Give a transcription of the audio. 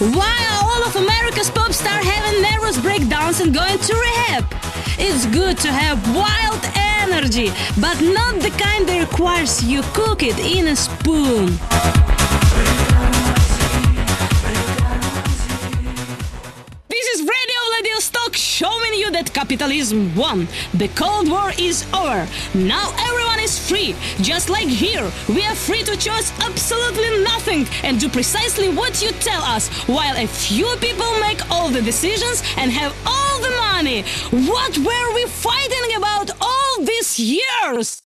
While all of America's pop stars having nervous breakdowns and going to rehab. It's good to have wild energy, but not the kind that requires you cook it in a spoon. This is Radio Vladivostok showing you that capitalism won. The Cold War is over. Now everyone is free. Just like here, we are free to choose absolutely nothing and do precisely what you tell us, while a few people make all the decisions and have all the money. What were we fighting about all these years?